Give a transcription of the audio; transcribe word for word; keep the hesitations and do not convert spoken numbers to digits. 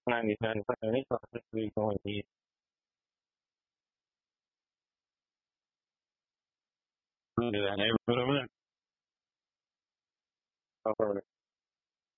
ninety-nine percent is going to be in that neighborhood over there.